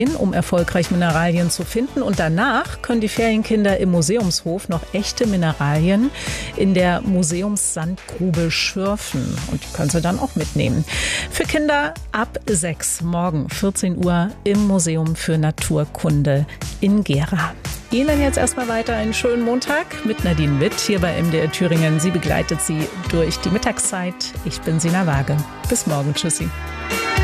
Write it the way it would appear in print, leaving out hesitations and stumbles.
um erfolgreich Mineralien zu finden. Und danach können die Ferienkinder im Museumshof noch echte Mineralien in der Museumssandgrube schürfen. Und die können sie dann auch mitnehmen. Für Kinder ab 6 morgen 14 Uhr im Museum für Naturkunde in Gera. Ihnen jetzt erstmal weiter einen schönen Montag mit Nadine Witt hier bei MDR Thüringen. Sie begleitet Sie durch die Mittagszeit. Ich bin Sina Waage. Bis morgen. Tschüssi.